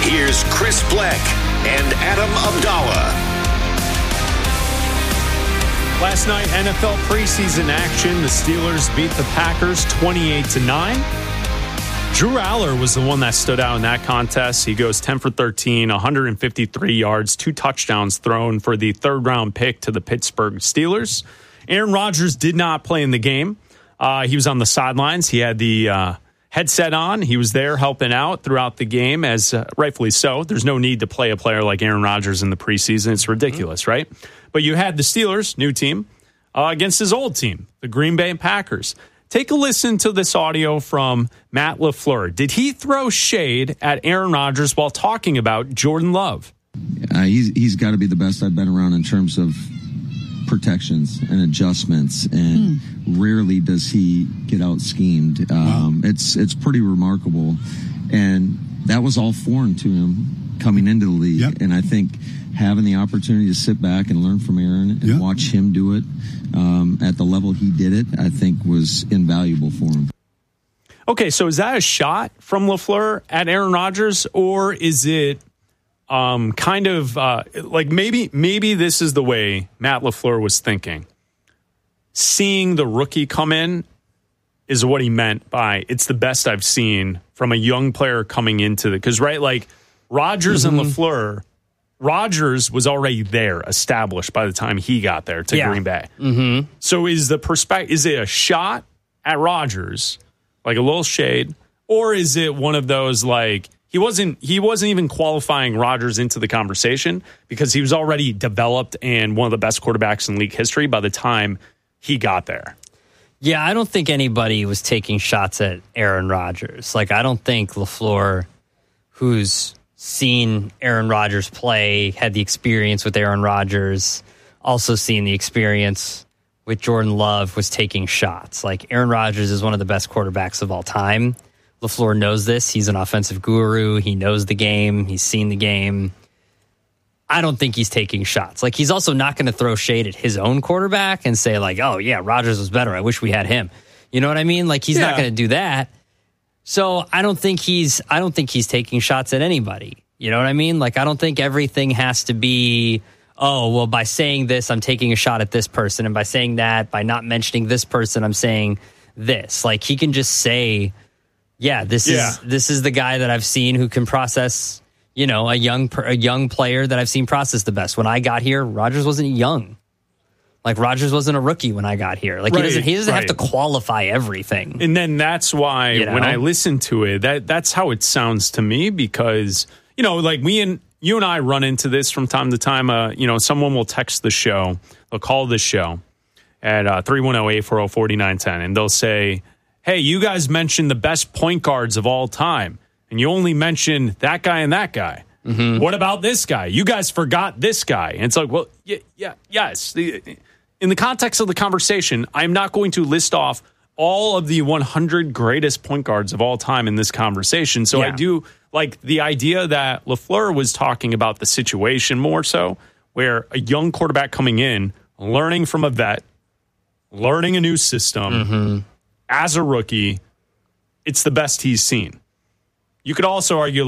Here's Chris Bleck and Adam Abdallah. Last night, NFL preseason action. The Steelers beat the Packers 28-9. Drew Aller was the one that stood out in that contest. He goes 10 for 13, 153 yards, 2 touchdowns thrown for the third-round pick to the Pittsburgh Steelers. Aaron Rodgers did not play in the game. He was on the sidelines. He had the headset on. He was there helping out throughout the game, as rightfully so. There's no need to play a player like Aaron Rodgers in the preseason. It's ridiculous, right? But you had the Steelers, new team, against his old team, the Green Bay Packers. Take a listen to this audio from Matt LaFleur. Did he throw shade at Aaron Rodgers while talking about Jordan Love? He's got to be the best I've been around in terms of protections and adjustments, and rarely does he get out schemed. It's pretty remarkable, and that was all foreign to him coming into the league. Yep. And I think having the opportunity to sit back and learn from Aaron and watch him do it at the level he did it, I think was invaluable for him. Okay, so is that a shot from LaFleur at Aaron Rodgers, or is it kind of like maybe this is the way Matt LaFleur was thinking? Seeing the rookie come in is what he meant by it's the best I've seen from a young player coming into because like Rodgers and LaFleur. Rodgers was already there, established by the time he got there to Green Bay. Mm-hmm. So is it a shot at Rodgers, like a little shade, or is it one of those like he wasn't even qualifying Rodgers into the conversation because he was already developed and one of the best quarterbacks in league history by the time he got there? Yeah, I don't think anybody was taking shots at Aaron Rodgers. Like, I don't think LaFleur, who's seen Aaron Rodgers play, had the experience with Aaron Rodgers, also seen the experience with Jordan Love, was taking shots. Like, Aaron Rodgers is one of the best quarterbacks of all time. LaFleur knows this. He's an offensive guru. He knows the game. He's seen the game. I don't think he's taking shots. Like, he's also not going to throw shade at his own quarterback and say, like, oh, yeah, Rodgers was better. I wish we had him. You know what I mean? Like, he's not going to do that. So I don't think he's taking shots at anybody. You know what I mean? Like, I don't think everything has to be, oh, well, by saying this, I'm taking a shot at this person. And by saying that, by not mentioning this person, I'm saying this. Like, he can just say, yeah, this is the guy that I've seen who can process, you know, a young player that I've seen process the best. When I got here, Rodgers wasn't young. Like, Rodgers wasn't a rookie when I got here. Like, he doesn't have to qualify everything. And then that's why when I listen to it, that's how it sounds to me, because, you know, like you and I run into this from time to time. You know, someone will text the show, they'll call the show at 310-840-4910, and they'll say, hey, you guys mentioned the best point guards of all time, and you only mentioned that guy and that guy. Mm-hmm. What about this guy? You guys forgot this guy. And it's like, well, yes. In the context of the conversation, I'm not going to list off all of the 100 greatest point guards of all time in this conversation. So I do like the idea that LaFleur was talking about the situation more so, where a young quarterback coming in, learning from a vet, learning a new system as a rookie, it's the best he's seen. You could also argue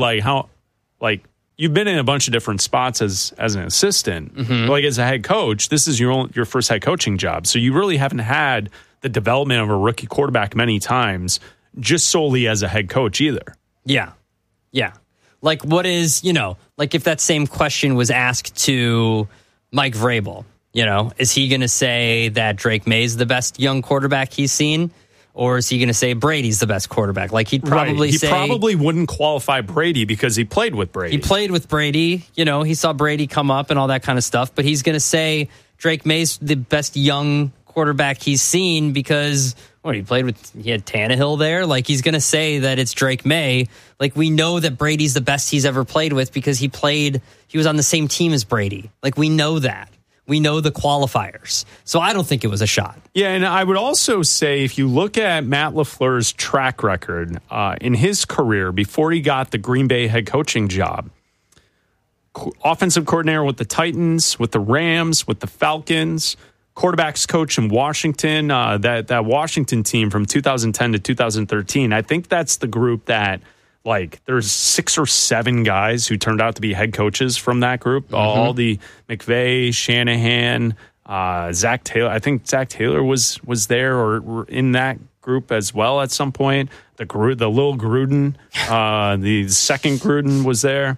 you've been in a bunch of different spots as an assistant, like as a head coach. This is your first head coaching job, so you really haven't had the development of a rookie quarterback many times, just solely as a head coach either. Yeah. Like, what is, you know, like if that same question was asked to Mike Vrabel, you know, is he going to say that Drake May's the best young quarterback he's seen? Or is he going to say Brady's the best quarterback? Like, he'd probably say... He probably wouldn't qualify Brady because he played with Brady. He played with Brady. You know, he saw Brady come up and all that kind of stuff. But he's going to say Drake May's the best young quarterback he's seen because, he had Tannehill there. Like, he's going to say that it's Drake May. Like, we know that Brady's the best he's ever played with because he was on the same team as Brady. Like, we know that. We know the qualifiers. So I don't think it was a shot. Yeah, and I would also say if you look at Matt LaFleur's track record in his career before he got the Green Bay head coaching job, offensive coordinator with the Titans, with the Rams, with the Falcons, quarterbacks coach in Washington, that Washington team from 2010 to 2013. I think that's the group that like there's 6 or 7 guys who turned out to be head coaches from that group. All the McVay, Shanahan, Zach Taylor. I think Zach Taylor was there or in that group as well at some point. The little Gruden, the second Gruden was there.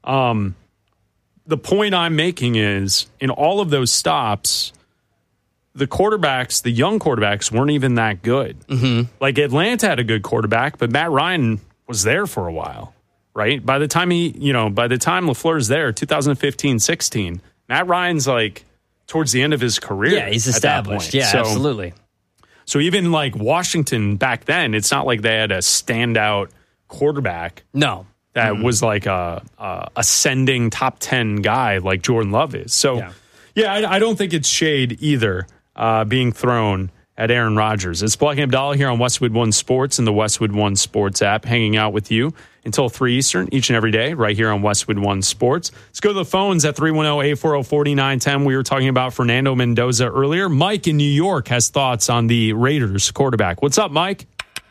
The point I'm making is in all of those stops, the quarterbacks, the young quarterbacks, weren't even that good. Like Atlanta had a good quarterback, but Matt Ryan was there for a while, right? By the time LaFleur's there, 2015-16, Matt Ryan's like towards the end of his career. Yeah, he's established. Yeah, absolutely. So even like Washington back then, it's not like they had a standout quarterback. No. That was like a ascending top 10 guy like Jordan Love is. So, I don't think it's shade either being thrown at Aaron Rodgers. It's Black and Abdallah here on Westwood One Sports and the Westwood One Sports app, hanging out with you until 3 Eastern each and every day right here on Westwood One Sports. Let's go to the phones at 310-840-4910. We were talking about Fernando Mendoza earlier. Mike in New York has thoughts on the Raiders quarterback. What's up, Mike?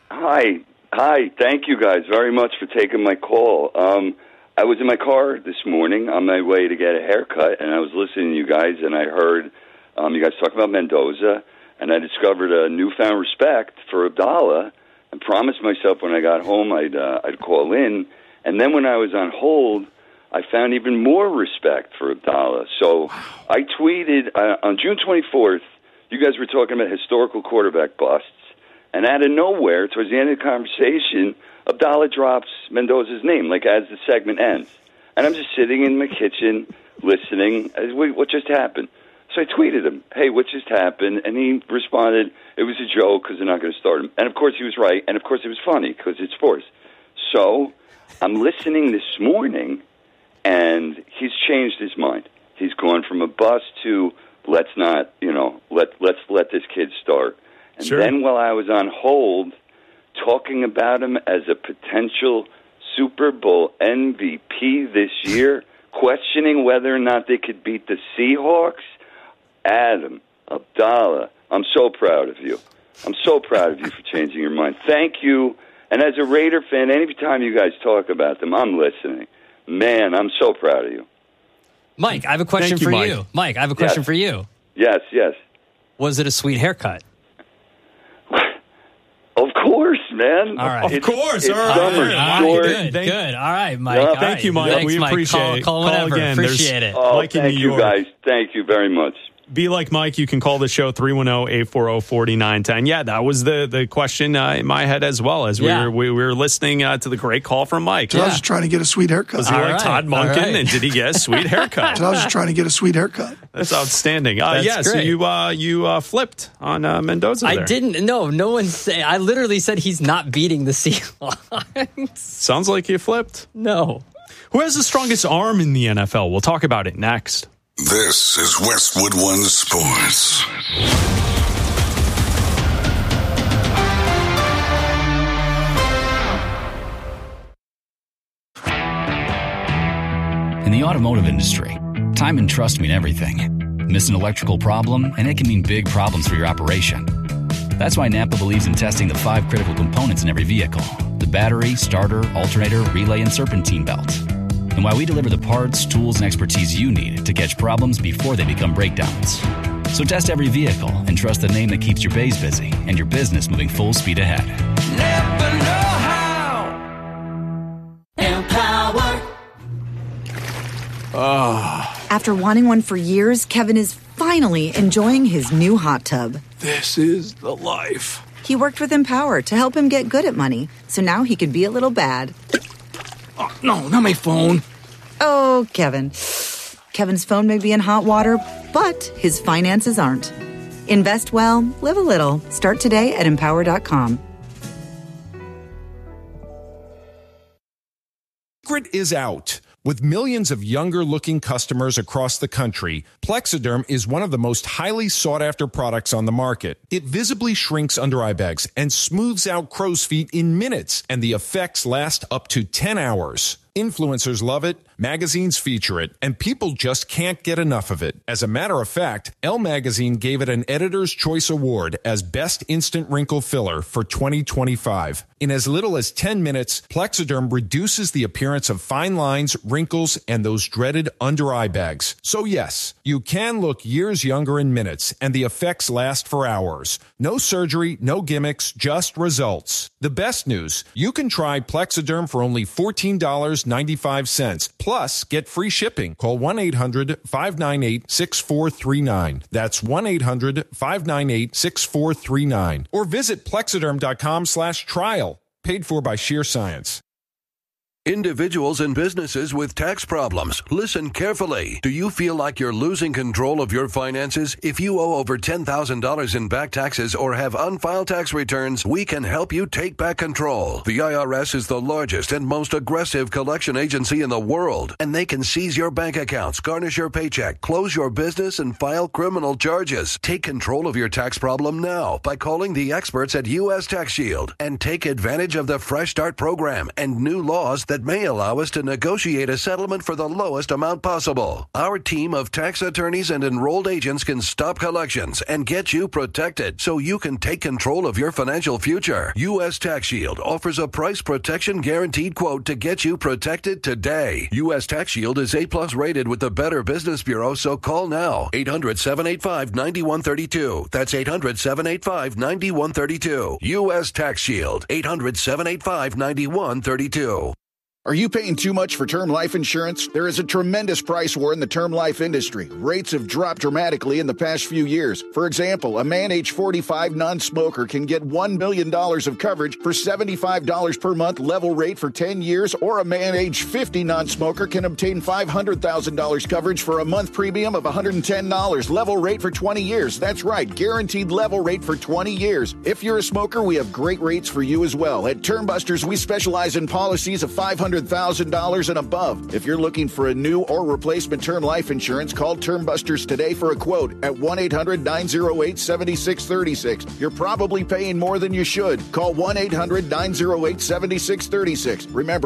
Hi. Thank you guys very much for taking my call. I was in my car this morning on my way to get a haircut, and I was listening to you guys, and I heard you guys talk about Mendoza, and I discovered a newfound respect for Abdallah, and promised myself when I got home I'd call in. And then when I was on hold, I found even more respect for Abdallah. So I tweeted on June 24th, you guys were talking about historical quarterback busts. And out of nowhere, towards the end of the conversation, Abdallah drops Mendoza's name, like as the segment ends. And I'm just sitting in my kitchen listening. What just happened? So I tweeted him, hey, what just happened? And he responded, it was a joke because they're not going to start him. And, of course, he was right. And, of course, it was funny because it's sports. So I'm listening this morning, and he's changed his mind. He's gone from a bust to let's not, let's let this kid start. And then while I was on hold, talking about him as a potential Super Bowl MVP this year, questioning whether or not they could beat the Seahawks, Adam, Abdallah, I'm so proud of you. I'm so proud of you for changing your mind. Thank you. And as a Raider fan, anytime you guys talk about them, I'm listening. Man, I'm so proud of you. Mike, I have a question for you. Mike, I have a question for you. Yes. Was it a sweet haircut? Of course, man. All right. Of course. All right. Good. All right, Mike. Thank you, Mike. Thanks, we appreciate it. Call whenever. Again. Appreciate it. Oh, thank you, guys. Thank you very much. Be like Mike. You can call the show 310-840-4910. Yeah, that was the question in my head as well as we were listening to the great call from Mike. So I was just trying to get a sweet haircut. Was he Todd Monken, and did he get a sweet haircut? So I was just trying to get a sweet haircut. That's outstanding. That's great. So you flipped on Mendoza there. I didn't. No one said. I literally said he's not beating the Seahawks. Sounds like you flipped. No. Who has the strongest arm in the NFL? We'll talk about it next. This is Westwood One Sports. In the automotive industry, time and trust mean everything. Miss an electrical problem, and it can mean big problems for your operation. That's why Napa believes in testing the 5 critical components in every vehicle: the battery, starter, alternator, relay, and serpentine belt. And why we deliver the parts, tools, and expertise you need to catch problems before they become breakdowns. So test every vehicle and trust the name that keeps your bays busy and your business moving full speed ahead. Never know how. Empower. After wanting one for years, Kevin is finally enjoying his new hot tub. This is the life. He worked with Empower to help him get good at money, so now he can be a little bad. Oh, no, not my phone. Oh, Kevin. Kevin's phone may be in hot water, but his finances aren't. Invest well, live a little. Start today at Empower.com. Secret is out. With millions of younger-looking customers across the country, Plexiderm is one of the most highly sought-after products on the market. It visibly shrinks under eye bags and smooths out crow's feet in minutes, and the effects last up to 10 hours. Influencers love it, magazines feature it, and people just can't get enough of it. As a matter of fact, Elle Magazine gave it an Editor's Choice Award as Best Instant Wrinkle Filler for 2025. In as little as 10 minutes, Plexiderm reduces the appearance of fine lines, wrinkles, and those dreaded under-eye bags. So yes, you can look years younger in minutes, and the effects last for hours. No surgery, no gimmicks, just results. The best news, you can try Plexiderm for only $14.95. Plus, get free shipping. Call 1-800-598-6439. That's 1-800-598-6439. Or visit Plexiderm.com/trial. Paid for by Sheer Science. Individuals and businesses with tax problems, listen carefully. Do you feel like you're losing control of your finances? If you owe over $10,000 in back taxes or have unfiled tax returns, we can help you take back control. The IRS is the largest and most aggressive collection agency in the world, and they can seize your bank accounts, garnish your paycheck, close your business, and file criminal charges. Take control of your tax problem now by calling the experts at U.S. Tax Shield and take advantage of the Fresh Start program and new laws that may allow us to negotiate a settlement for the lowest amount possible. Our team of tax attorneys and enrolled agents can stop collections and get you protected so you can take control of your financial future. U.S. Tax Shield offers a price protection guaranteed quote to get you protected today. U.S. Tax Shield is A+ rated with the Better Business Bureau, so call now. 800-785-9132. That's 800-785-9132. U.S. Tax Shield. 800-785-9132. Are you paying too much for term life insurance? There is a tremendous price war in the term life industry. Rates have dropped dramatically in the past few years. For example, a man age 45 non-smoker can get $1 million of coverage for $75 per month level rate for 10 years, or a man age 50 non-smoker can obtain $500,000 coverage for a month premium of $110 level rate for 20 years. That's right, guaranteed level rate for 20 years. If you're a smoker, we have great rates for you as well. At Term Busters, we specialize in policies of $500,000 and above. If you're looking for a new or replacement term life insurance, call Term Busters today for a quote at 1-800-908-7636. You're probably paying more than you should. Call 1-800-908-7636. Remember,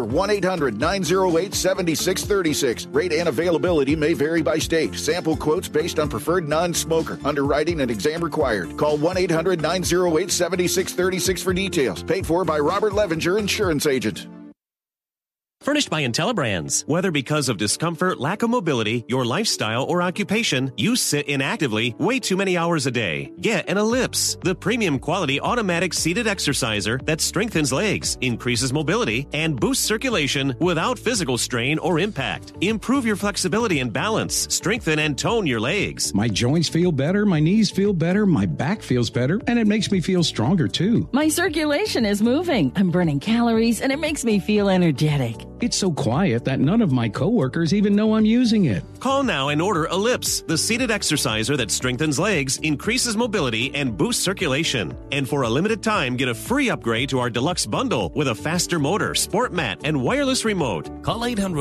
1-800-908-7636. Rate and availability may vary by state. Sample quotes based on preferred non-smoker. Underwriting and exam required. Call 1-800-908-7636 for details. Paid for by Robert Levinger, insurance agent. Furnished by Intellibrands. Whether because of discomfort, lack of mobility, your lifestyle, or occupation, you sit inactively way too many hours a day. Get an Ellipse, the premium quality automatic seated exerciser that strengthens legs, increases mobility, and boosts circulation without physical strain or impact. Improve your flexibility and balance. Strengthen and tone your legs. My joints feel better, my knees feel better, my back feels better, and it makes me feel stronger too. My circulation is moving. I'm burning calories, and it makes me feel energetic. It's so quiet that none of my coworkers even know I'm using it. Call now and order Ellipse, the seated exerciser that strengthens legs, increases mobility, and boosts circulation. And for a limited time, get a free upgrade to our deluxe bundle with a faster motor, sport mat, and wireless remote. Call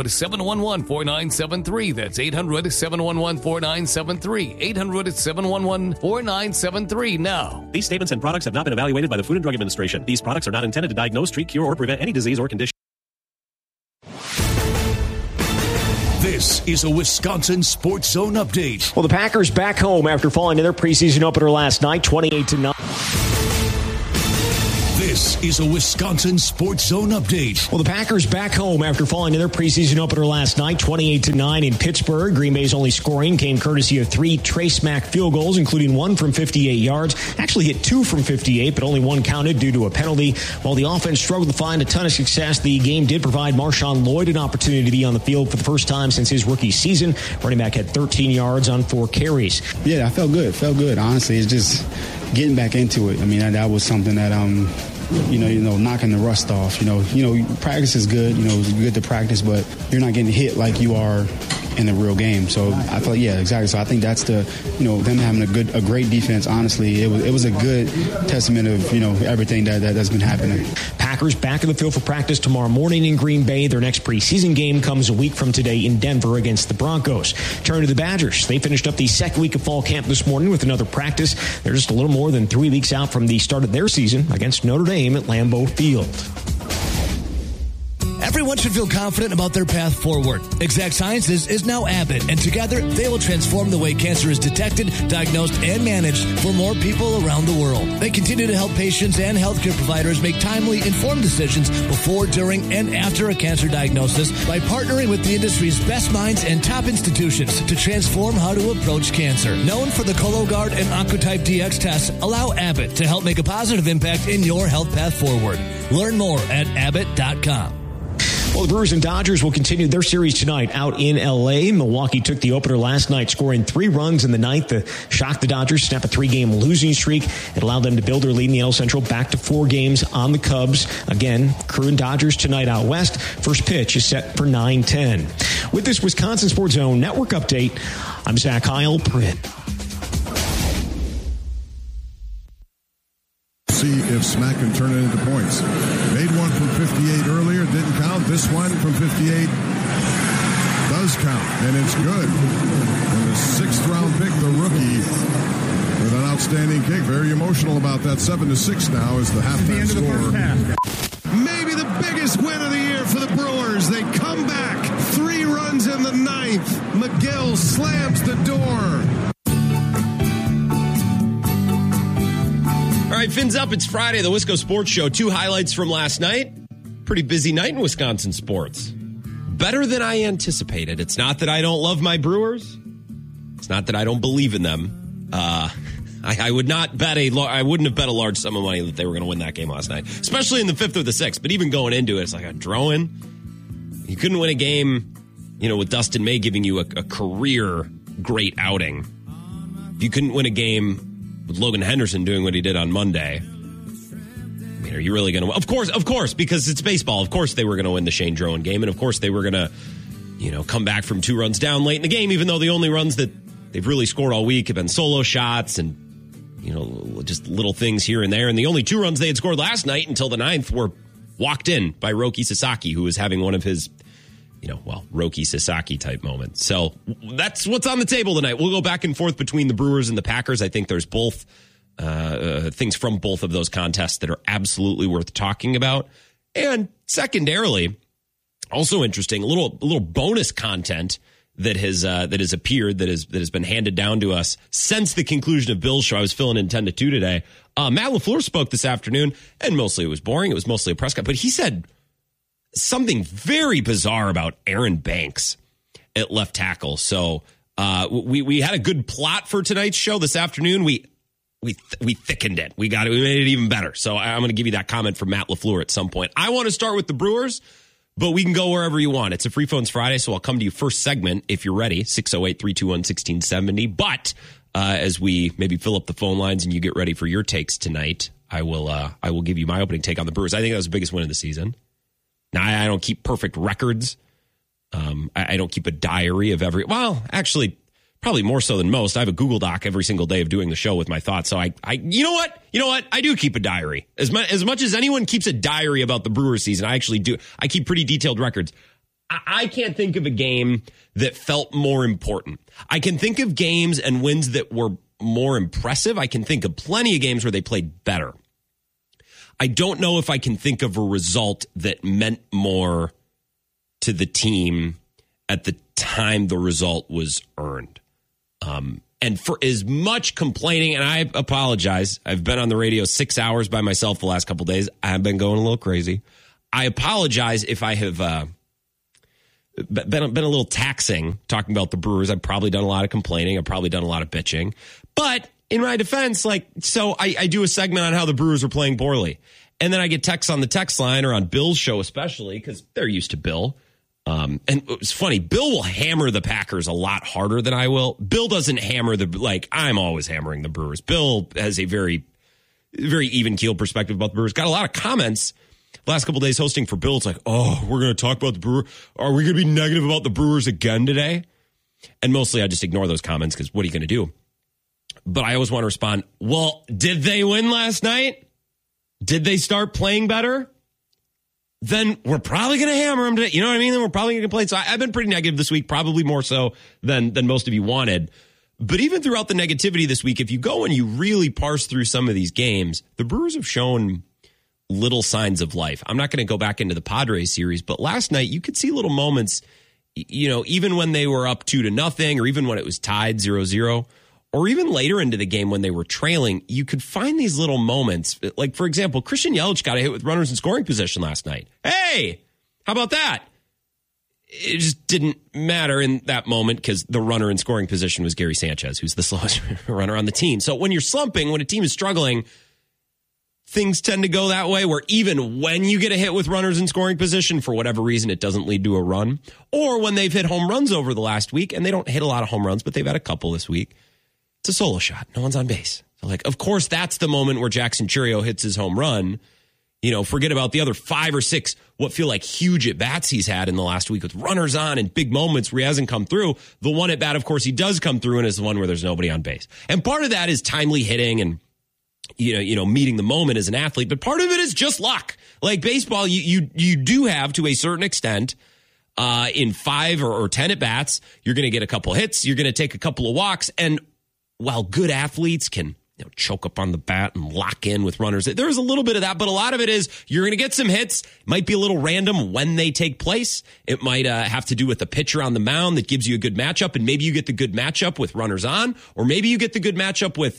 800-711-4973. That's 800-711-4973. 800-711-4973 now. These statements and products have not been evaluated by the Food and Drug Administration. These products are not intended to diagnose, treat, cure, or prevent any disease or condition. This is a Wisconsin Sports Zone update. Well, the Packers back home after falling to their preseason opener last night, 28-9. This is a Wisconsin Sports Zone update. Well, the Packers back home after falling to their preseason opener last night, 28-9 in Pittsburgh. Green Bay's only scoring came courtesy of 3 Trace Mack field goals, including one from 58 yards. Actually hit 2 from 58, but only one counted due to a penalty. While the offense struggled to find a ton of success, the game did provide Marshawn Lloyd an opportunity to be on the field for the first time since his rookie season. Running back had 13 yards on 4 carries. Yeah, I felt good. Honestly, it's just getting back into it. I mean, that was something that knocking the rust off. Practice is good. It's good to practice, but you're not getting hit like you are in the real game. So I feel like, yeah, exactly. So I think that's them having a great defense. Honestly, it was a good testament of everything that's been happening. Packers back in the field for practice tomorrow morning in Green Bay. Their next preseason game comes a week from today in Denver against the Broncos. Turn to the Badgers. They finished up the second week of fall camp this morning with another practice. They're just a little more than 3 weeks out from the start of their season against Notre Dame at Lambeau Field. Everyone Everyone should feel confident about their path forward. Exact Sciences is now Abbott, and together they will transform the way cancer is detected, diagnosed, and managed for more people around the world. They continue to help patients and healthcare providers make timely, informed decisions before, during, and after a cancer diagnosis by partnering with the industry's best minds and top institutions to transform how to approach cancer. Known for the Cologuard and Oncotype DX tests, allow Abbott to help make a positive impact in your health path forward. Learn more at Abbott.com. Well, the Brewers and Dodgers will continue their series tonight out in L.A. Milwaukee took the opener last night, scoring 3 runs in the ninth to shock the Dodgers, snap a 3-game losing streak. It allowed them to build their lead in the NL Central back to 4 games on the Cubs. Again, Crew and Dodgers tonight out west. First pitch is set for 9:10. With this Wisconsin Sports Zone Network update, I'm Zach Heilprin. See if Smack can turn it into points. Made one from 58 earlier, didn't count. This one from 58 does count, and it's good. And the 6th-round pick, the rookie, with an outstanding kick. Very emotional about that. 7-6 now is the halftime score. Maybe the biggest win of the year for the Brewers. They come back. 3 runs in the 9th. McGill slams the door. All right, fins up. It's Friday, the Wisco Sports Show. 2 highlights from last night. Pretty busy night in Wisconsin sports. Better than I anticipated. It's not that I don't love my Brewers. It's not that I don't believe in them. I would not bet I wouldn't have bet a large sum of money that they were going to win that game last night, especially in the 5th or the 6th. But even going into it, it's like a draw-in. You couldn't win a game, with Dustin May giving you a career great outing. You couldn't win a game with Logan Henderson doing what he did on Monday. I mean, are you really going to win? Of course, because it's baseball. Of course they were going to win the Shane Drowan game, and of course they were going to, come back from 2 runs down late in the game, even though the only runs that they've really scored all week have been solo shots and, just little things here and there. And the only 2 runs they had scored last night until the 9th were walked in by Roki Sasaki, who was having one of his, Roki Sasaki type moments. So that's what's on the table tonight. We'll go back and forth between the Brewers and the Packers. I think there's both things from both of those contests that are absolutely worth talking about. And secondarily, also interesting, a little bonus content that has appeared, that has been handed down to us since the conclusion of Bill's show. I was filling in 10 to 2 today. Matt LaFleur spoke this afternoon, and mostly it was boring. It was mostly a press cut, but he said something very bizarre about Aaron Banks at left tackle. So we had a good plot for tonight's show this afternoon. We thickened it. We made it even better. So I'm going to give you that comment from Matt LaFleur at some point. I want to start with the Brewers, but we can go wherever you want. It's a Free Phones Friday, so I'll come to you first segment if you're ready, 608-321-1670. But as we maybe fill up the phone lines and you get ready for your takes tonight, I will give you my opening take on the Brewers. I think that was the biggest win of the season. Now, I don't keep perfect records. I don't keep a diary of actually, probably more so than most. I have a Google Doc every single day of doing the show with my thoughts. So you know what? I do keep a diary. As much as anyone keeps a diary about the Brewers season, I actually do. I keep pretty detailed records. I can't think of a game that felt more important. I can think of games and wins that were more impressive. I can think of plenty of games where they played better. I don't know if I can think of a result that meant more to the team at the time the result was earned. And for as much complaining, and I apologize, I've been on the radio 6 hours by myself the last couple of days. I've been going a little crazy. I apologize if I have been a little taxing talking about the Brewers. I've probably done a lot of complaining. I've probably done a lot of bitching. But in my defense, I do a segment on how the Brewers are playing poorly. And then I get texts on the text line or on Bill's show especially, because they're used to Bill. And it's funny, Bill will hammer the Packers a lot harder than I will. Bill doesn't hammer I'm always hammering the Brewers. Bill has a very, very even-keeled perspective about the Brewers. Got a lot of comments the last couple of days hosting for Bill. It's like, oh, we're going to talk about the Brewers. Are we going to be negative about the Brewers again today? And mostly I just ignore those comments because what are you going to do? But I always want to respond, well, did they win last night? Did they start playing better? Then we're probably going to hammer them today. You know what I mean? Then we're probably going to complain. So I've been pretty negative this week, probably more so than most of you wanted. But even throughout the negativity this week, if you go and you really parse through some of these games, the Brewers have shown little signs of life. I'm not going to go back into the Padres series, but last night you could see little moments, even when they were up 2-0, or even when it was tied 0-0, or even later into the game when they were trailing, you could find these little moments. Like, for example, Christian Yelich got a hit with runners in scoring position last night. Hey, how about that? It just didn't matter in that moment because the runner in scoring position was Gary Sanchez, who's the slowest runner on the team. So when you're slumping, when a team is struggling, things tend to go that way, where even when you get a hit with runners in scoring position, for whatever reason, it doesn't lead to a run. Or when they've hit home runs over the last week, and they don't hit a lot of home runs, but they've had a couple this week. It's a solo shot. No one's on base. So, of course, that's the moment where Jackson Chourio hits his home run. Forget about the other 5 or 6 what feel like huge at-bats he's had in the last week with runners on and big moments where he hasn't come through. The one at-bat, of course, he does come through, and is the one where there's nobody on base. And part of that is timely hitting and, meeting the moment as an athlete. But part of it is just luck. Like baseball, you do have, to a certain extent, in 5 or 10 at-bats, you're going to get a couple hits, you're going to take a couple of walks, and while good athletes can choke up on the bat and lock in with runners, there's a little bit of that, but a lot of it is you're going to get some hits. It might be a little random when they take place. It might have to do with the pitcher on the mound that gives you a good matchup, and maybe you get the good matchup with runners on, or maybe you get the good matchup with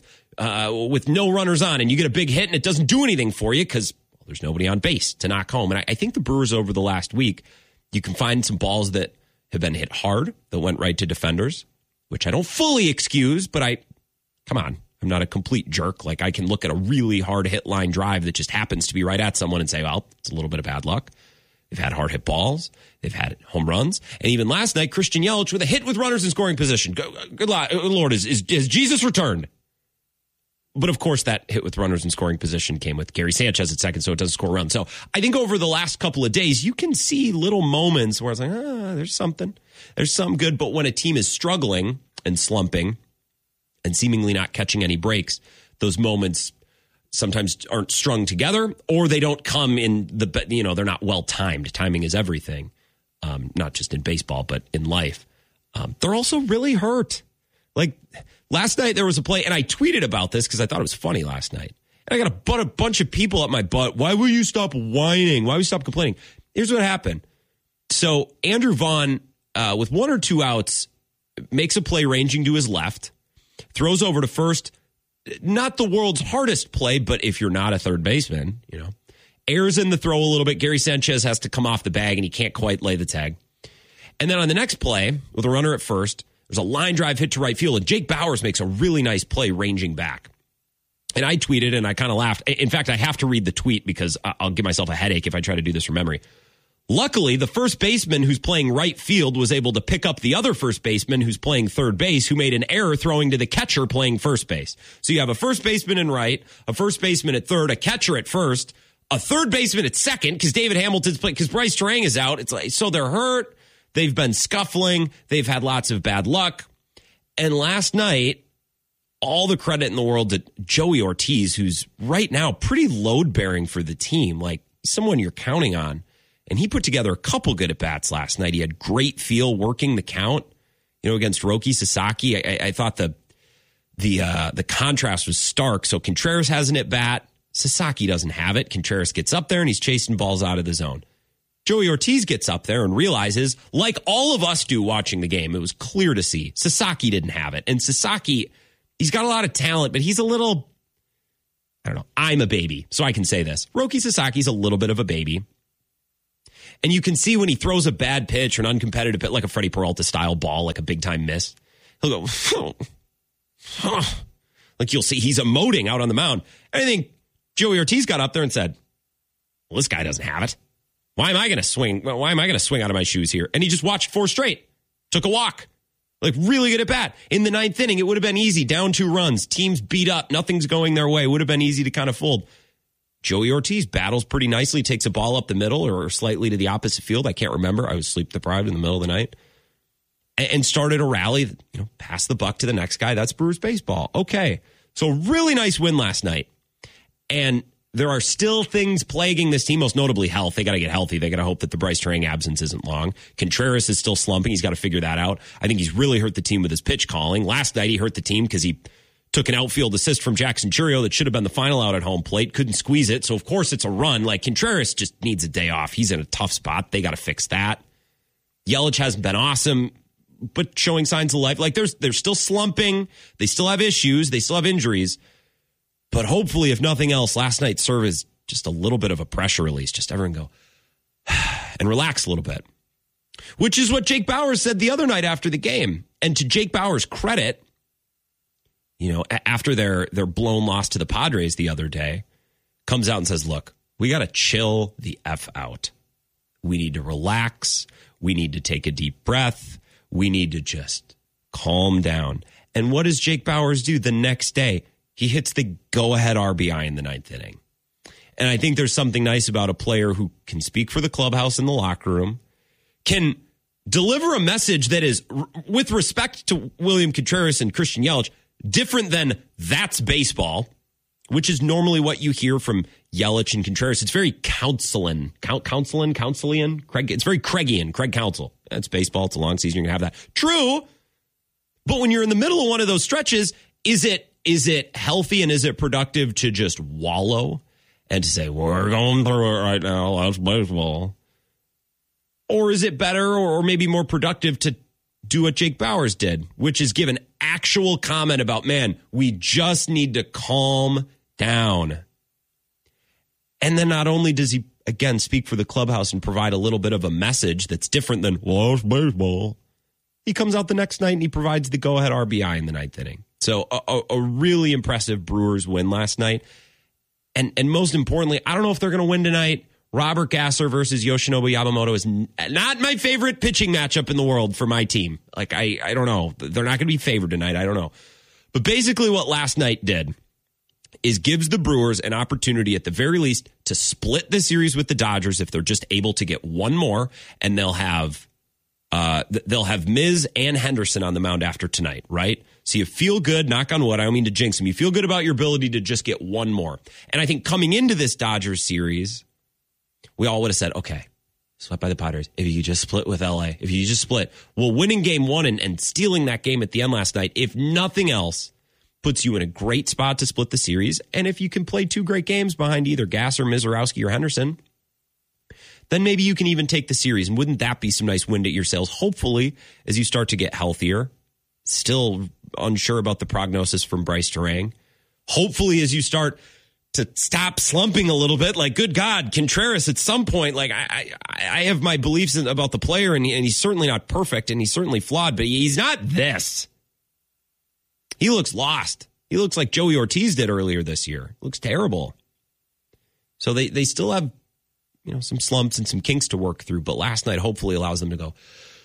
no runners on, and you get a big hit and it doesn't do anything for you because there's nobody on base to knock home. And I think the Brewers over the last week, you can find some balls that have been hit hard that went right to defenders, which I don't fully excuse, but come on. I'm not a complete jerk. Like, I can look at a really hard hit line drive that just happens to be right at someone and say, well, it's a little bit of bad luck. They've had hard hit balls. They've had home runs. And even last night, Christian Yelich with a hit with runners in scoring position. Good Lord, is Jesus returned? But of course, that hit with runners in scoring position came with Gary Sanchez at second, so it doesn't score runs. So I think over the last couple of days, you can see little moments where it's like, there's something. There's some good. But when a team is struggling and slumping and seemingly not catching any breaks, those moments sometimes aren't strung together, or they don't come in they're not well timed. Timing is everything, not just in baseball, but in life. They're also really hurt. Like last night, there was a play, and I tweeted about this because I thought it was funny last night. And I got a bunch of people at my butt. Why will you stop whining? Why will you stop complaining? Here's what happened. So Andrew Vaughn, with 1 or 2 outs, makes a play ranging to his left, throws over to first. Not the world's hardest play, but if you're not a third baseman, airs in the throw a little bit. Gary Sanchez has to come off the bag, and he can't quite lay the tag. And then on the next play, with a runner at first, there's a line drive hit to right field, and Jake Bauers makes a really nice play ranging back. And I tweeted, and I kind of laughed. In fact, I have to read the tweet because I'll give myself a headache if I try to do this from memory. Luckily, the first baseman who's playing right field was able to pick up the other first baseman who's playing third base, who made an error throwing to the catcher playing first base. So you have a first baseman in right, a first baseman at third, a catcher at first, a third baseman at second because David Hamilton's playing, because Bryce Terang is out. It's like, so they're hurt. They've been scuffling. They've had lots of bad luck. And last night, all the credit in the world to Joey Ortiz, who's right now pretty load-bearing for the team, like someone you're counting on. And he put together a couple good at-bats last night. He had great feel working the count, against Roki Sasaki. I thought the contrast was stark. So Contreras has an at-bat. Sasaki doesn't have it. Contreras gets up there, and he's chasing balls out of the zone. Joey Ortiz gets up there and realizes, like all of us do watching the game, it was clear to see Sasaki didn't have it. And Sasaki, he's got a lot of talent, but he's a little, I don't know, I'm a baby, so I can say this. Roki Sasaki's a little bit of a baby. And you can see when he throws a bad pitch or an uncompetitive pitch, like a Freddie Peralta style ball, like a big time miss, he'll go, like you'll see he's emoting out on the mound. And I think Joey Ortiz got up there and said, well, this guy doesn't have it. Why am I going to swing? Why am I going to swing out of my shoes here? And he just watched 4 straight, took a walk, like really good at bat. In the 9th inning, it would have been easy. Down 2 runs, teams beat up, nothing's going their way. It would have been easy to kind of fold. Joey Ortiz battles pretty nicely, takes a ball up the middle or slightly to the opposite field. I can't remember. I was sleep deprived in the middle of the night. And started a rally, pass the buck to the next guy. That's Brewers baseball. Okay. So really nice win last night. And there are still things plaguing this team, most notably health. They got to get healthy. They got to hope that the Bryce Terang absence isn't long. Contreras is still slumping. He's got to figure that out. I think he's really hurt the team with his pitch calling. Last night he hurt the team because he Took an outfield assist from Jackson Chourio that should have been the final out at home plate. Couldn't squeeze it. So, of course, it's a run. Like, Contreras just needs a day off. He's in a tough spot. They got to fix that. Yelich hasn't been awesome, but showing signs of life. Like, they're still slumping. They still have issues. They still have injuries. But hopefully, if nothing else, last night served as just a little bit of a pressure release. Just everyone go and relax a little bit. Which is what Jake Bauers said the other night after the game. And to Jake Bauers' credit, you know, after their blown loss to the Padres the other day, comes out and says, look, we got to chill the F out. We need to relax. We need to take a deep breath. We need to just calm down. And what does Jake Bauers do the next day? He hits the go-ahead RBI in the ninth inning. And I think there's something nice about a player who can speak for the clubhouse in the locker room, can deliver a message that is, with respect to William Contreras and Christian Yelich, different than that's baseball, which is normally what you hear from Yelich and Contreras. It's very Counselian. Craig. It's very Craigian, Craig Counsell. That's baseball. It's a long season. You're going to have that. True. But when you're in the middle of one of those stretches, is it healthy and is it productive to just wallow and to say, we're going through it right now, that's baseball? Or is it better or maybe more productive to do what Jake Bauers did, which is give an actual comment about, man, we just need to calm down. And then not only does he, again, speak for the clubhouse and provide a little bit of a message that's different than, well, it's baseball. He comes out the next night and he provides the go-ahead RBI in the ninth inning. So a really impressive Brewers win last night. And most importantly, I don't know if they're going to win tonight. Robert Gasser versus Yoshinobu Yamamoto is not my favorite pitching matchup in the world for my team. Like, I don't know. They're not going to be favored tonight. I don't know. But basically what last night did is gives the Brewers an opportunity at the very least to split the series with the Dodgers if they're just able to get one more, and they'll have Miz and Henderson on the mound after tonight, right? So you feel good, knock on wood, I don't mean to jinx them. You feel good about your ability to just get one more. And I think coming into this Dodgers series, we all would have said, okay, swept by the Padres. If you just split with LA, if you just split, well, winning game one and stealing that game at the end last night, if nothing else, puts you in a great spot to split the series. And if you can play two great games behind either Gasser, Mizorowski, or Henderson, then maybe you can even take the series. And wouldn't that be some nice wind at your sails? Hopefully, as you start to get healthier, still unsure about the prognosis from Bryce Terang. Hopefully, as you start to stop slumping a little bit, like, good God, Contreras at some point, like, I have my beliefs about the player, and he's certainly not perfect, and he's certainly flawed, but he's not this. He looks lost. He looks like Joey Ortiz did earlier this year. Looks terrible. So they still have, you know, some slumps and some kinks to work through, but last night hopefully allows them to go,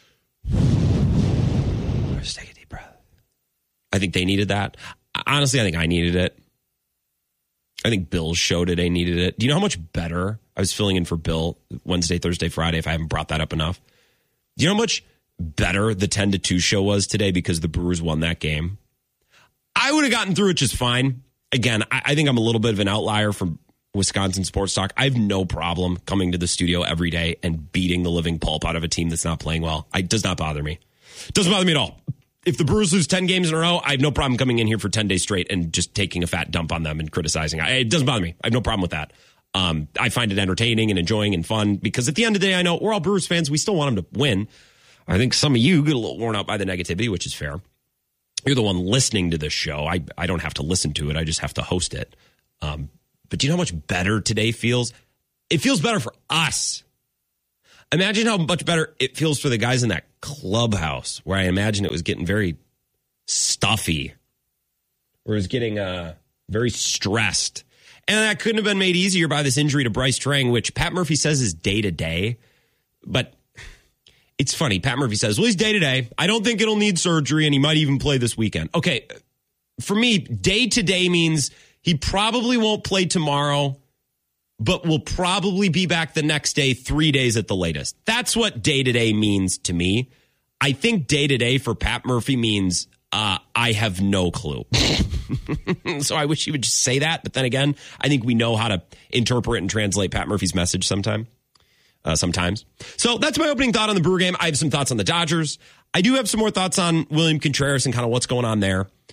just take a deep breath. I think they needed that. Honestly, I think I needed it. I think Bill showed it. They needed it. Do you know how much better I was filling in for Bill Wednesday, Thursday, Friday, if I haven't brought that up enough? Do you know how much better the 10-2 show was today because the Brewers won that game? I would have gotten through it just fine. Again, I think I'm a little bit of an outlier from Wisconsin Sports Talk. I have no problem coming to the studio every day and beating the living pulp out of a team that's not playing well. It does not bother me. It doesn't bother me at all. If the Brewers lose 10 games in a row, I have no problem coming in here for 10 days straight and just taking a fat dump on them and criticizing. It doesn't bother me. I have no problem with that. I find it entertaining and enjoying and fun because at the end of the day, I know we're all Brewers fans. We still want them to win. I think some of you get a little worn out by the negativity, which is fair. You're the one listening to this show. I don't have to listen to it. I just have to host it. But do you know how much better today feels? It feels better for us. Imagine how much better it feels for the guys in that clubhouse where I imagine it was getting very stuffy, where it was getting very stressed. And that couldn't have been made easier by this injury to Bryce Terang, which Pat Murphy says is day-to-day. But it's funny. Pat Murphy says, well, he's day-to-day. I don't think it'll need surgery, and he might even play this weekend. Okay, for me, day-to-day means he probably won't play tomorrow, but will probably be back the next day, 3 days at the latest. That's what day-to-day means to me. I think day-to-day for Pat Murphy means I have no clue. So I wish he would just say that. But then again, I think we know how to interpret and translate Pat Murphy's message sometimes. So that's my opening thought on the Brewer game. I have some thoughts on the Dodgers. I do have some more thoughts on William Contreras and kind of what's going on there.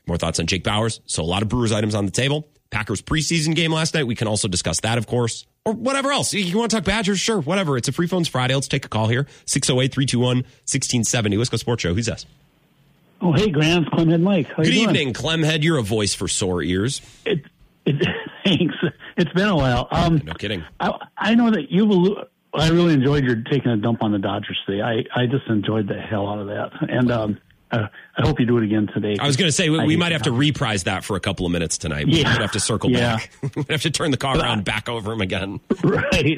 More thoughts on Jake Bauers. So a lot of Brewers items on the table. Packers preseason game last night. We can also discuss that, of course, or whatever else. You want to talk Badgers? Sure, whatever. It's a Free Phones Friday. Let's take a call here. 608-321-1670. Wisco Sports Show. Who's this? Oh, hey, Grant. It's Clemhead Mike. How Good you doing? evening, Clemhead. You're a voice for sore ears. Thanks. It's been a while. No kidding. I know that I really enjoyed your taking a dump on the Dodgers today. I just enjoyed the hell out of that. And I hope you do it again today. I was going to say, we might have to reprise that for a couple of minutes tonight. We might have to circle back. We'd have to turn the car around back over him again. Right.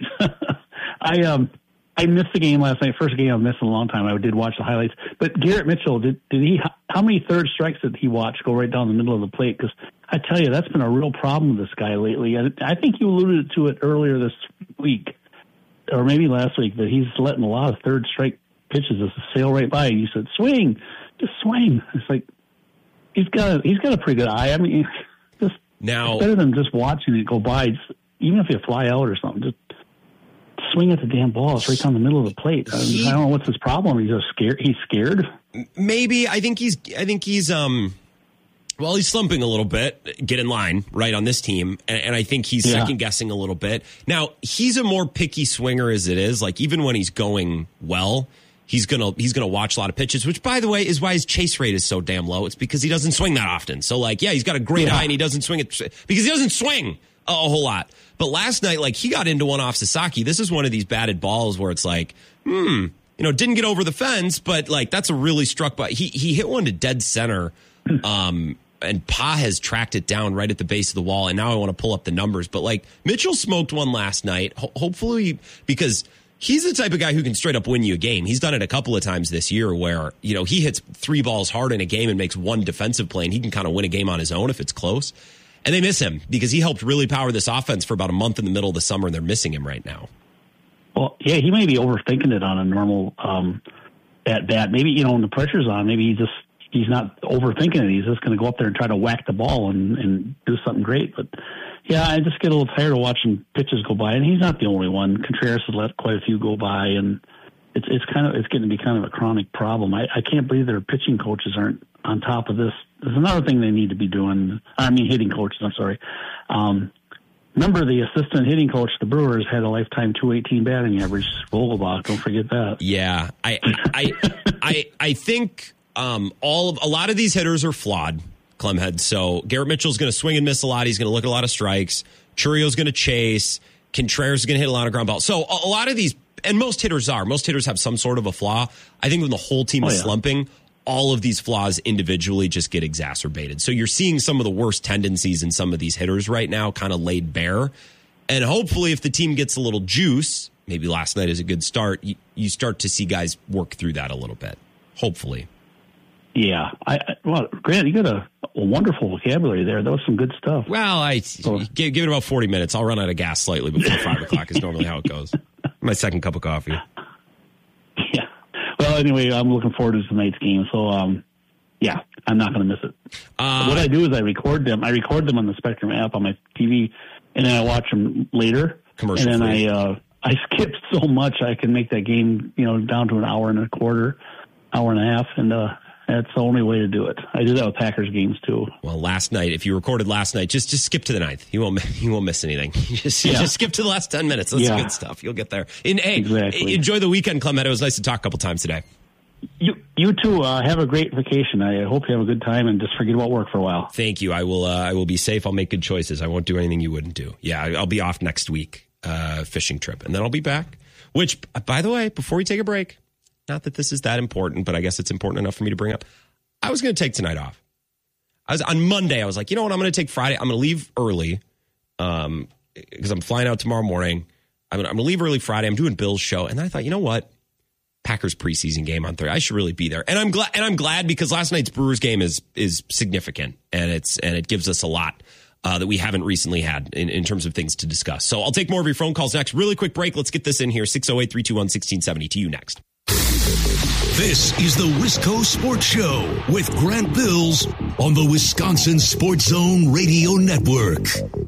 I missed the game last night. First game I've missed in a long time. I did watch the highlights. But Garrett Mitchell, did he? How many third strikes did he watch go right down the middle of the plate? Because I tell you, that's been a real problem with this guy lately. I think you alluded to it earlier this week, or maybe last week, that he's letting a lot of third strike pitches just sail right by. And you said, swing. Just swing. It's like he's got a pretty good eye. I mean, just now, it's better than just watching it go by. Even if you fly out or something, just swing at the damn ball. It's right down the middle of the plate. I don't know what's his problem. He's just scared. He's scared. Maybe I think he's well, he's slumping a little bit. Get in line, right, on this team, and I think he's second guessing a little bit. Now he's a more picky swinger as it is. Like even when he's going well. He's gonna watch a lot of pitches, which, by the way, is why his chase rate is so damn low. It's because he doesn't swing that often. So, like, yeah, he's got a great eye, and he doesn't swing it because he doesn't swing a whole lot. But last night, like, he got into one off Sasaki. This is one of these batted balls where it's like, didn't get over the fence, but like that's a really struck by. He hit one to dead center, and Pa has tracked it down right at the base of the wall. And now I want to pull up the numbers, but like Mitchell smoked one last night. Hopefully, because he's the type of guy who can straight up win you a game. He's done it a couple of times this year where, he hits 3 balls hard in a game and makes one defensive play, and he can kind of win a game on his own if it's close. And they miss him because he helped really power this offense for about a month in the middle of the summer, and they're missing him right now. Well, yeah, he may be overthinking it on a normal at bat. Maybe, when the pressure's on, maybe he's not overthinking it. He's just going to go up there and try to whack the ball and do something great. But yeah, I just get a little tired of watching pitches go by, and he's not the only one. Contreras has let quite a few go by, and it's getting to be kind of a chronic problem. I can't believe their pitching coaches aren't on top of this. There's another thing they need to be doing. Hitting coaches. I'm sorry. Remember the assistant hitting coach, the Brewers, had a lifetime .218 batting average. Vogelbach, don't forget that. Yeah, I think a lot of these hitters are flawed. Clemhead. So Garrett Mitchell's going to swing and miss a lot. He's going to look at a lot of strikes. Churrio's going to chase. Contreras is going to hit a lot of ground balls. So a lot of these, and most hitters have some sort of a flaw. I think when the whole team is slumping, all of these flaws individually just get exacerbated. So you're seeing some of the worst tendencies in some of these hitters right now kind of laid bare. And hopefully if the team gets a little juice, maybe last night is a good start, you start to see guys work through that a little bit. Hopefully. Yeah. Grant, you got a wonderful vocabulary there. That was some good stuff. Well, give it about 40 minutes. I'll run out of gas slightly before 5 o'clock is normally how it goes. My second cup of coffee. Yeah. Well, anyway, I'm looking forward to tonight's game. So, I'm not going to miss it. What I do is I record them. I record them on the Spectrum app on my TV, and then I watch them later. Commercial and then free. I skip so much I can make that game, down to an hour and a quarter, hour and a half, and that's the only way to do it. I do that with Packers games too. Well, last night, if you recorded last night, just skip to the 9th. You won't miss anything. Just skip to the last 10 minutes. That's good stuff. You'll get there. And exactly. Enjoy the weekend, Clement. It was nice to talk a couple times today. You too. Have a great vacation. I hope you have a good time and just forget about work for a while. Thank you. I will be safe. I'll make good choices. I won't do anything you wouldn't do. Yeah, I'll be off next week, fishing trip, and then I'll be back. Which, by the way, before we take a break, not that this is that important, but I guess it's important enough for me to bring up. I was going to take tonight off. On Monday, I was like, you know what? I'm going to take Friday. I'm going to leave early because I'm flying out tomorrow morning. I'm going to leave early Friday. I'm doing Bill's show. And then I thought, you know what? Packers preseason game on Thursday. I should really be there. And I'm glad because last night's Brewers game is significant and it gives us a lot that we haven't recently had in terms of things to discuss. So I'll take more of your phone calls next. Really quick break. Let's get this in here. 608-321-1670 to you next. This is the Wisco Sports Show with Grant Bills on the Wisconsin Sports Zone Radio Network.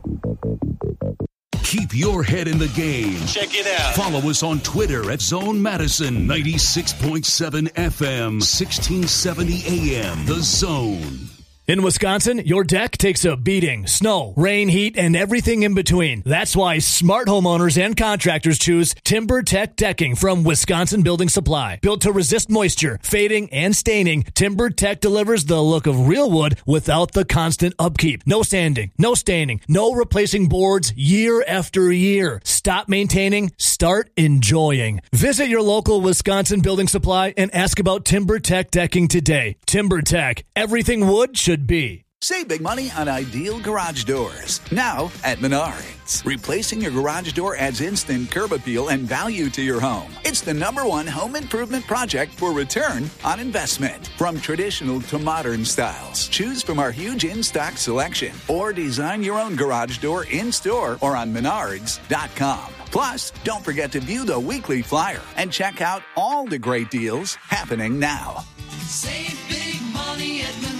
Keep your head in the game. Check it out. Follow us on Twitter at Zone Madison 96.7 FM, 1670 AM. The Zone. In Wisconsin, your deck takes a beating. Snow, rain, heat, and everything in between. That's why smart homeowners and contractors choose TimberTech Decking from Wisconsin Building Supply. Built to resist moisture, fading, and staining, TimberTech delivers the look of real wood without the constant upkeep. No sanding, no staining, no replacing boards year after year. Stop maintaining, start enjoying. Visit your local Wisconsin Building Supply and ask about TimberTech Decking today. TimberTech, everything wood should be. Save big money on ideal garage doors. Now at Menards. Replacing your garage door adds instant curb appeal and value to your home. It's the #1 home improvement project for return on investment. From traditional to modern styles, choose from our huge in-stock selection or design your own garage door in-store or on Menards.com. Plus, don't forget to view the weekly flyer and check out all the great deals happening now. Save big money at Menards.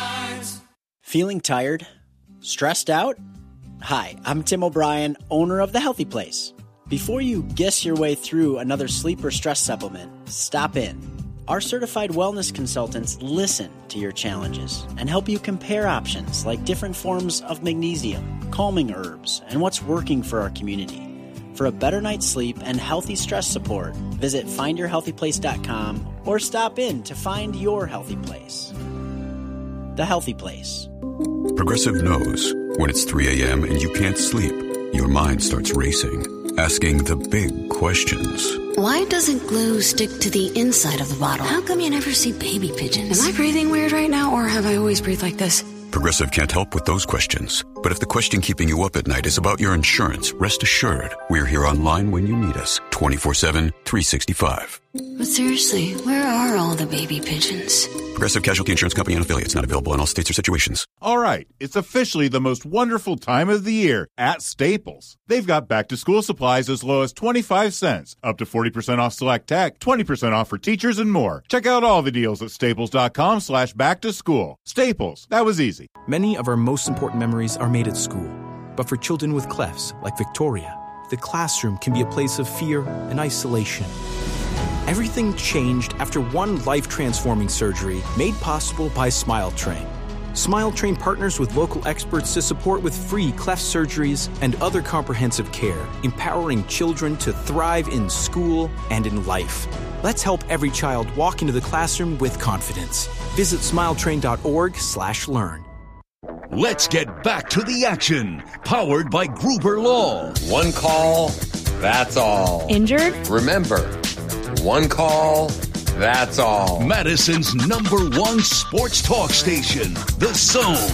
Feeling tired? Stressed out? Hi, I'm Tim O'Brien, owner of The Healthy Place. Before you guess your way through another sleep or stress supplement, stop in. Our certified wellness consultants listen to your challenges and help you compare options like different forms of magnesium, calming herbs, and what's working for our community. For a better night's sleep and healthy stress support, visit findyourhealthyplace.com or stop in to find your healthy place. The Healthy Place. Progressive knows when it's 3 a.m. and you can't sleep, your mind starts racing, asking the big questions. Why doesn't glue stick to the inside of the bottle? How come you never see baby pigeons? Am I breathing weird right now, or have I always breathed like this? Progressive can't help with those questions. But if the question keeping you up at night is about your insurance, rest assured, we're here online when you need us, 24/7, 365. But seriously, where are all the baby pigeons? Progressive Casualty Insurance Company and affiliates, not available in all states or situations. All right, it's officially the most wonderful time of the year at Staples. They've got back-to-school supplies as low as 25 cents, up to 40% off select tech, 20% off for teachers, and more. Check out all the deals at staples.com/back-to-school. Staples, that was easy. Many of our most important memories are made at school. But for children with clefts, like Victoria, the classroom can be a place of fear and isolation. Everything changed after one life-transforming surgery made possible by Smile Train. Smile Train partners with local experts to support with free cleft surgeries and other comprehensive care, empowering children to thrive in school and in life. Let's help every child walk into the classroom with confidence. Visit smiletrain.org/learn. Let's get back to the action. Powered by Gruber Law. One call, that's all. Injured? Remember, one call, that's all. Madison's #1 sports talk station, The Zone.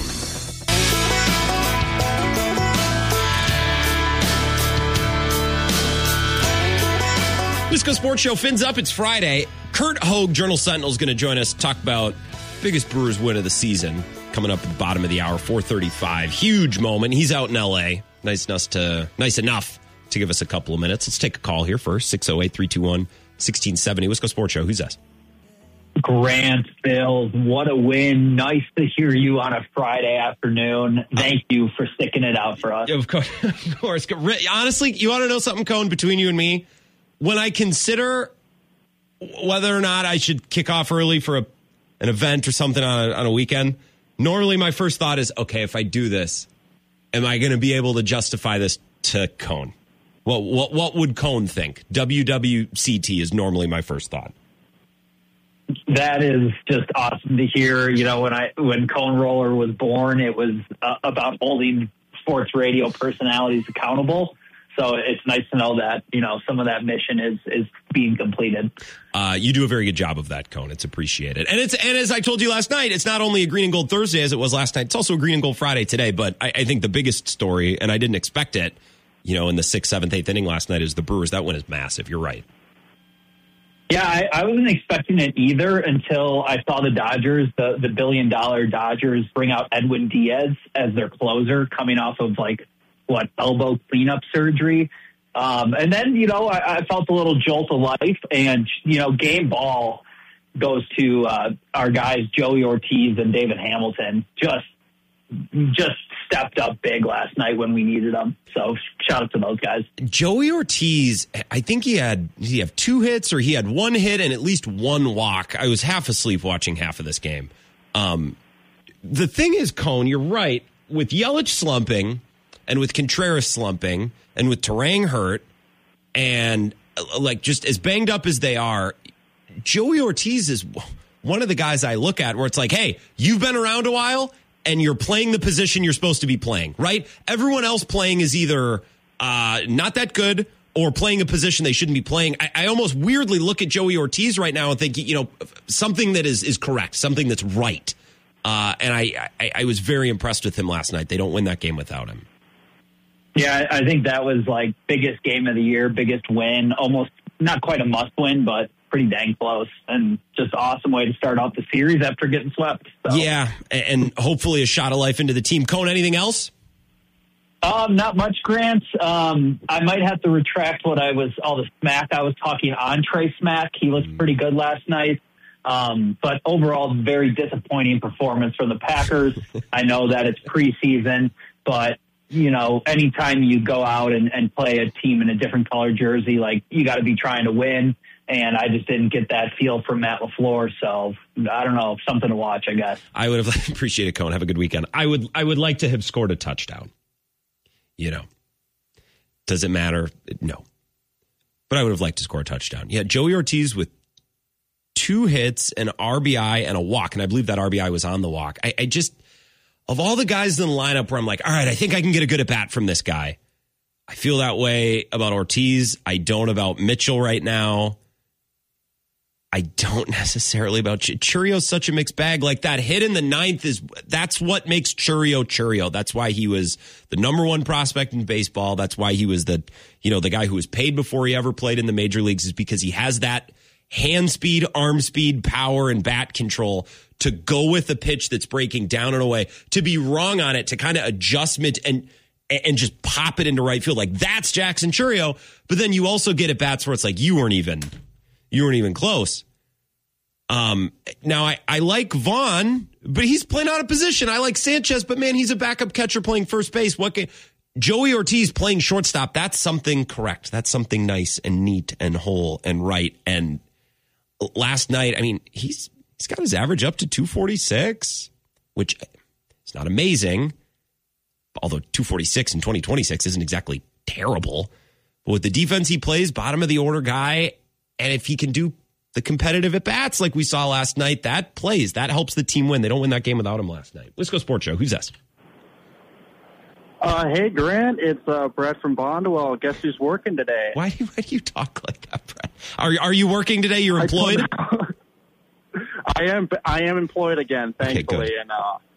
Wisco Sports Show, fins up. It's Friday. Kurt Hogue, Journal Sentinel, is going to join us to talk about biggest Brewers win of the season. Coming up at the bottom of the hour, 4:35. Huge moment. He's out in L.A. Nice enough to give us a couple of minutes. Let's take a call here first. 608-321-1670. Wisco Sports Show. Who's this? Grant Bills. What a win. Nice to hear you on a Friday afternoon. Thank you for sticking it out for us. Of course. Honestly, you want to know something, Cone, between you and me? When I consider whether or not I should kick off early for an event or something on a weekend, normally my first thought is, okay, if I do this, am I going to be able to justify this to Cone? What would Cone think? WWCT is normally my first thought. That is just awesome to hear. You know, when Cone Roller was born, it was about holding sports radio personalities accountable. So it's nice to know that, you know, some of that mission is being completed. You do a very good job of that, Cone. It's appreciated. And as I told you last night, it's not only a Green and Gold Thursday as it was last night. It's also a Green and Gold Friday today. But I think the biggest story, and I didn't expect it, you know, in the 6th, 7th, 8th inning last night, is the Brewers. That win is massive. You're right. Yeah, I wasn't expecting it either until I saw the Dodgers, the $1 billion Dodgers, bring out Edwin Diaz as their closer coming off of elbow cleanup surgery. And then, you know, I felt a little jolt of life, and, you know, game ball goes to our guys, Joey Ortiz and David Hamilton. Just stepped up big last night when we needed them. So shout out to those guys. Joey Ortiz, I think did he have 2 hits, or he had 1 hit and at least 1 walk? I was half asleep watching half of this game. The thing is, Cone, you're right. With Yelich slumping and with Contreras slumping and with Terang hurt and like just as banged up as they are, Joey Ortiz is one of the guys I look at where it's like, hey, you've been around a while and you're playing the position you're supposed to be playing, right? Everyone else playing is either not that good or playing a position they shouldn't be playing. I almost weirdly look at Joey Ortiz right now and think, something that is correct, something that's right. And I was very impressed with him last night. They don't win that game without him. Yeah, I think that was like biggest game of the year, biggest win, almost not quite a must win, but pretty dang close, and just awesome way to start off the series after getting swept. So. Yeah, and hopefully a shot of life into the team. Cone, anything else? Not much, Grant. I might have to retract all the smack I was talking on Trey Smack. He looked pretty good last night. But overall, very disappointing performance from the Packers. I know that it's preseason, but anytime you go out and play a team in a different color jersey, like you got to be trying to win. And I just didn't get that feel from Matt LaFleur. So I don't know, something to watch, I guess. I would have appreciated Cone. Have a good weekend. I would like to have scored a touchdown. Does it matter? No. But I would have liked to score a touchdown. Yeah, Joey Ortiz with 2 hits, an RBI, and a walk. And I believe that RBI was on the walk. I just, of all the guys in the lineup where I'm like, all right, I think I can get a good at-bat from this guy. I feel that way about Ortiz. I don't about Mitchell right now. I don't necessarily about Churio's such a mixed bag. Like that hit in the 9th that's what makes Churio. That's why he was the number 1 prospect in baseball. That's why he was the guy who was paid before he ever played in the major leagues, is because he has that hand speed, arm speed, power, and bat control to go with a pitch that's breaking down and away, to be wrong on it, to kind of adjustment and just pop it into right field. Like that's Jackson Churio. But then you also get at bats where it's like you weren't even close. Now I like Vaughn, but he's playing out of position. I like Sanchez, but man, he's a backup catcher playing first base. Joey Ortiz playing shortstop? That's something correct. That's something nice and neat and whole and right. And last night, I mean, he's got his average up to 246, which is not amazing. Although 246 in 2026 isn't exactly terrible. But with the defense he plays, bottom of the order guy, and if he can do the competitive at-bats like we saw last night, that helps the team win. They don't win that game without him last night. Let's go Sports Show. Who's this? Hey, Grant. It's Brett from Bondwell. Guess who's working today? Why do you talk like that, Brett? Are you working today? You're employed? I am employed again, thankfully. Okay,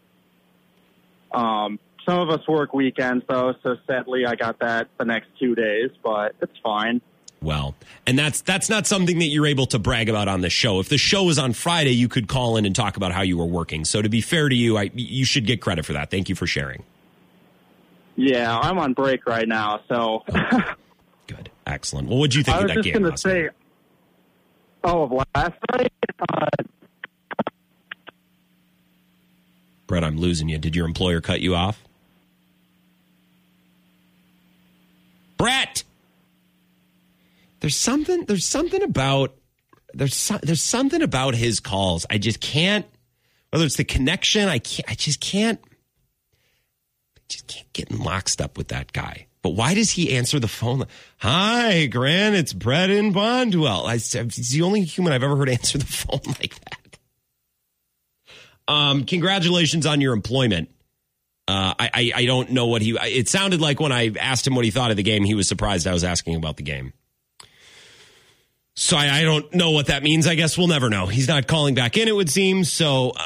and some of us work weekends, though, so sadly I got that the next 2 days, but it's fine. Well, and that's not something that you're able to brag about on the show. If the show was on Friday, you could call in and talk about how you were working. So to be fair to you, you should get credit for that. Thank you for sharing. Yeah, I'm on break right now, so. Good. Excellent. Well, what did you think of that game? I was just going to say, of last night? Brett, I'm losing you. Did your employer cut you off? Brett! There's something about his calls. I just can't, whether it's the connection, I just can't get in lockstep with that guy. But why does he answer the phone? Hi, Grant, it's Brett in Bondwell. He's the only human I've ever heard answer the phone like that. Congratulations on your employment. I don't know what it sounded like when I asked him what he thought of the game. He was surprised I was asking about the game. So I don't know what that means. I guess we'll never know. He's not calling back in, it would seem. So